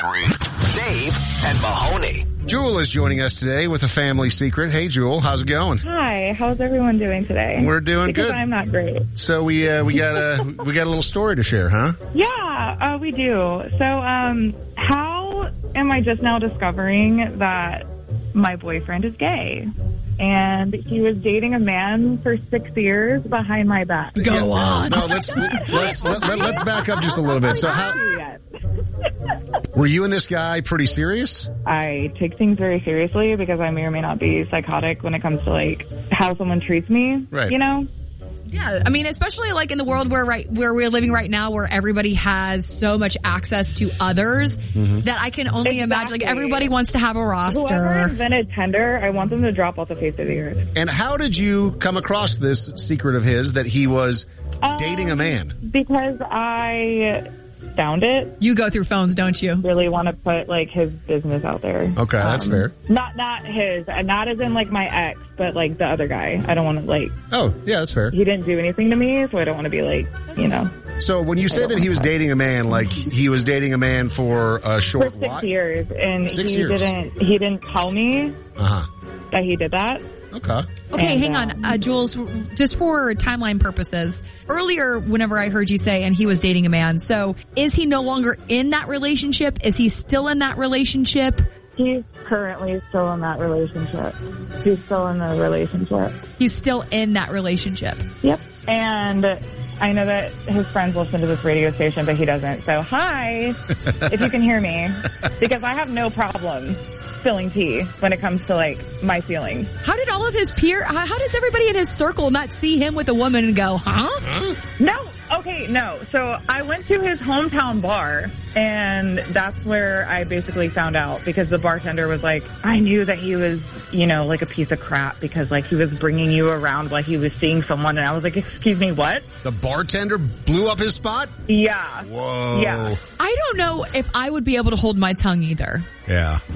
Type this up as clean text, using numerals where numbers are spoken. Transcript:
Dave and Mahoney. Jewel is joining us today with a family secret. Hey, Jewel, how's it going? Hi, how's everyone doing today? We're doing because good. I'm not great. So we got a little story to share, huh? Yeah, we do. So, how am I just now discovering that my boyfriend is gay? And he was dating a man for 6 years behind my back. Go on. No, let's back up just a little bit. So were you and this guy pretty serious? I take things very seriously because I may or may not be psychotic when it comes to like how someone treats me. Right. You know? Yeah, I mean, especially like in the world where we're living right now, where everybody has so much access to others that I can only imagine. Like everybody wants to have a roster. Whoever invented Tinder, I want them to drop off the face of the earth. And how did you come across this secret of his that he was dating a man? Because I found it. You go through phones, don't you? Really want to put like his business out there. Okay, that's fair. Not his, not as in like my ex, but like the other guy. I don't want to like. Oh, yeah, that's fair. He didn't do anything to me, so I don't want to be like, you know. So when you say that he was dating a man, like he was dating a man for a short for 6 years, and 6 years. He didn't tell me that he did that. Okay, hang on. Jules, just for timeline purposes, earlier whenever I heard you say, and he was dating a man, so is he no longer in that relationship? Is he still in that relationship? He's currently still in that relationship. He's still in the relationship. He's still in that relationship. Yep. And I know that his friends listen to this radio station, but he doesn't. So, hi, if you can hear me, because I have no problem spilling tea when it comes to like my feelings. How did all of his how does everybody in his circle not see him with a woman and go, huh? No. Okay, no. So I went to his hometown bar, and that's where I basically found out, because the bartender was like, I knew that he was, you know, like a piece of crap because like he was bringing you around while he was seeing someone, and I was like, excuse me, what? The bartender blew up his spot? Yeah. Whoa. Yeah. I don't know if I would be able to hold my tongue either. Yeah.